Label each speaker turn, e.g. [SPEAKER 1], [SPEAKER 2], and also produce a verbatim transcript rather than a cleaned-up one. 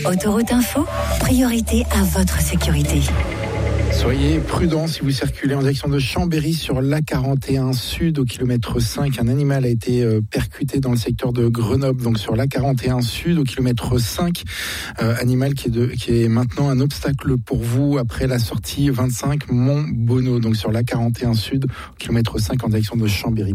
[SPEAKER 1] Autoroute Info, priorité à votre sécurité.
[SPEAKER 2] Soyez prudents si vous circulez en direction de Chambéry sur l'A quarante et un Sud au kilomètre cinq. Un animal a été euh, percuté dans le secteur de Grenoble, donc sur l'A quarante et un Sud au kilomètre cinq. Euh, animal qui est, de, qui est maintenant un obstacle pour vous après la sortie vingt-cinq Mont-Bonneau, donc sur l'A quarante et un Sud au kilomètre cinq en direction de Chambéry.